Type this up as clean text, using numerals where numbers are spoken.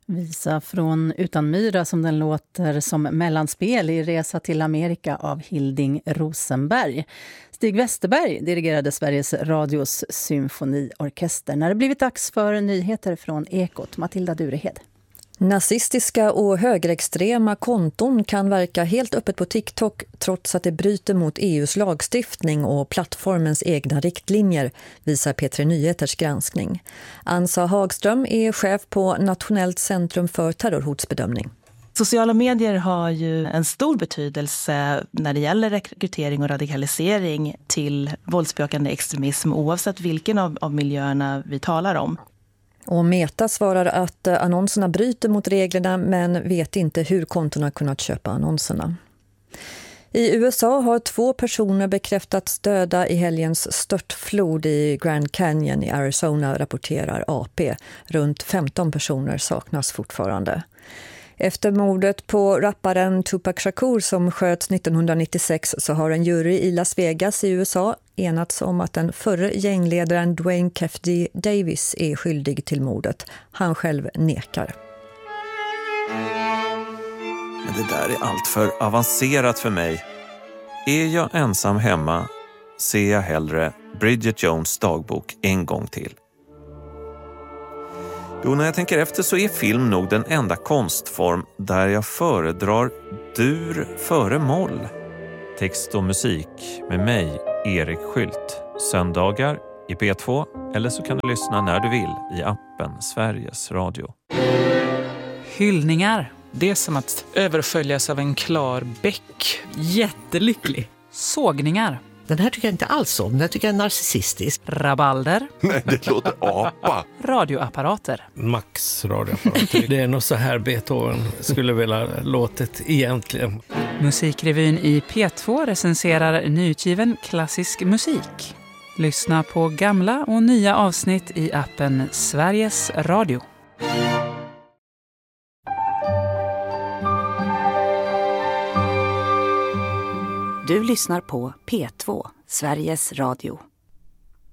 Visa från Utan myra som den låter som mellanspel i Resa till Amerika av Hilding Rosenberg. Stig Westerberg dirigerade Sveriges Radios symfoniorkester när det blivit dags för nyheter från Ekot. Matilda Durehed. Nazistiska och högerextrema konton kan verka helt öppet på TikTok trots att det bryter mot EUs lagstiftning och plattformens egna riktlinjer, visar P3 Nyheters granskning. Ansa Hagström är chef på Nationellt centrum för terrorhotsbedömning. Sociala medier har ju en stor betydelse när det gäller rekrytering och radikalisering till våldsbejakande extremism oavsett vilken av miljöerna vi talar om. Och Meta svarar att annonserna bryter mot reglerna men vet inte hur kontorna kunnat köpa annonserna. I USA har 2 personer bekräftats döda i helgens störtflod i Grand Canyon i Arizona, rapporterar AP. Runt 15 personer saknas fortfarande. Efter mordet på rapparen Tupac Shakur som sköts 1996 så har en jury i Las Vegas i USA enats om att den förre gängledaren Dwayne Keffe Davis är skyldig till mordet. Han själv nekar. Men det där är allt för avancerat för mig. Är jag ensam hemma ser jag hellre Bridget Jones dagbok en gång till. Jo, när jag tänker efter så är film nog den enda konstform där jag föredrar dur före moll. Text och musik med mig, Erik Skylt. Söndagar i P2 eller så kan du lyssna när du vill i appen Sveriges Radio. Hyllningar. Det är som att överföljas av en klar bäck. Jättelycklig. Sågningar. Den här tycker jag inte alls om. Den här tycker jag är narcissistisk. Rabalder. Nej, det låter apa. Radioapparater. Max radioapparater. Det är nog så här Beethoven skulle vilja låtit egentligen. Musikrevyn i P2 recenserar nyutgiven klassisk musik. Lyssna på gamla och nya avsnitt i appen Sveriges Radio. Du lyssnar på P2, Sveriges Radio.